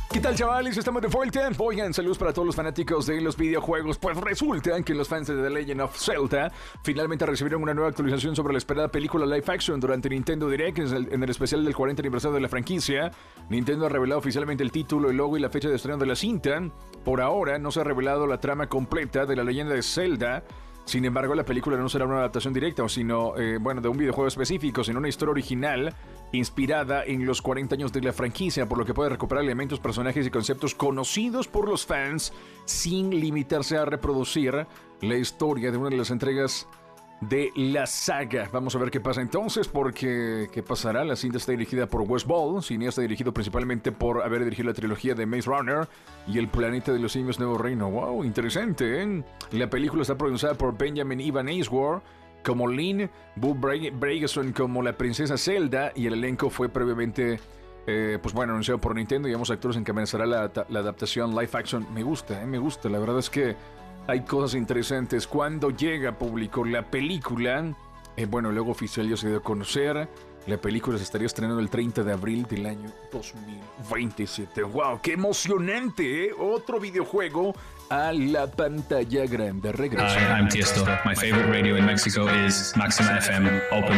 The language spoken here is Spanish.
¿Qué tal, chavales? Estamos de vuelta. Oigan, saludos para todos los fanáticos de los videojuegos. Pues resulta que los fans de The Legend of Zelda finalmente recibieron una nueva actualización sobre la esperada película live action durante Nintendo Direct en el especial del 40 aniversario de la franquicia. Nintendo ha revelado oficialmente el título, el logo y la fecha de estreno de la cinta. Por ahora no se ha revelado la trama completa de la leyenda de Zelda. Sin embargo, la película no será una adaptación directa, sino, de un videojuego específico, sino una historia original inspirada en los 40 años de la franquicia, por lo que puede recuperar elementos, personajes y conceptos conocidos por los fans sin limitarse a reproducir la historia de una de las entregas de la saga. Vamos a ver qué pasa entonces, porque ¿qué pasará? La cinta está dirigida por Wes Ball, cineasta dirigido principalmente por haber dirigido la trilogía de Maze Runner y El Planeta de los Simios Nuevo Reino. ¡Wow! Interesante, ¿eh? La película está pronunciada por Benjamin Ivan Aswar como Link, Boo Brageson como la princesa Zelda, y el elenco fue previamente anunciado por Nintendo, y vemos actores encabezará la adaptación live action. Me gusta, la verdad es que hay cosas interesantes. Cuando llega a público la película, luego oficial ya se dio a conocer, la película se estaría estrenando el 30 de abril del año 2027. ¡Wow! ¡Qué emocionante! ¿Eh? Otro videojuego a la pantalla grande. Regreso. Hi, I'm Tiesto. My favorite radio in Mexico is Maxima FM. Open